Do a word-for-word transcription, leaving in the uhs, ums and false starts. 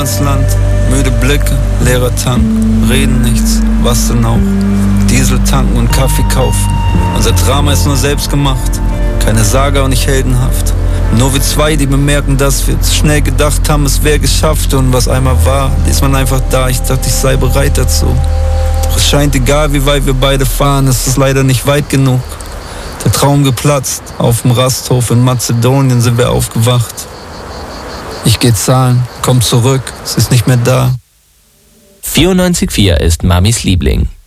Niemandsland, müde Blicke, leerer Tank, reden nichts, was denn auch? Diesel tanken und Kaffee kaufen. Unser Drama ist nur selbst gemacht, keine Saga und nicht heldenhaft. Nur wir zwei, die bemerken, dass wir zu schnell gedacht haben, es wäre geschafft. Und was einmal war, ist man einfach da. Ich dachte, ich sei bereit dazu. Doch es scheint egal, wie weit wir beide fahren, es ist leider nicht weit genug. Der Traum geplatzt, auf dem Rasthof in Mazedonien sind wir aufgewacht. Ich geh zahlen, komm zurück, es ist nicht mehr da. vierundneunzig Komma vier ist Mamis Liebling.